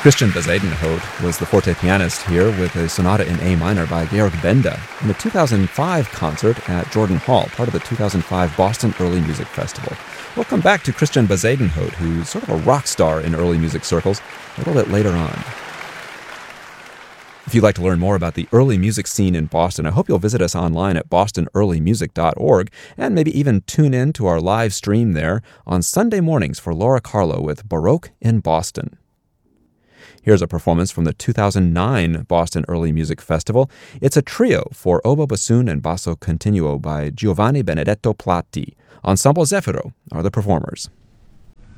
Christian Bezuidenhout was the forte pianist here with a sonata in A minor by Georg Benda in a 2005 concert at Jordan Hall, part of the 2005 Boston Early Music Festival. Welcome back to Christian Bezuidenhout, who's sort of a rock star in early music circles, a little bit later on. If you'd like to learn more about the early music scene in Boston, I hope you'll visit us online at bostonearlymusic.org and maybe even tune in to our live stream there on Sunday mornings for Laura Carlo with Baroque in Boston. Here's a performance from the 2009 Boston Early Music Festival. It's a trio for oboe, bassoon, and basso continuo by Giovanni Benedetto Platti. Ensemble Zefiro are the performers.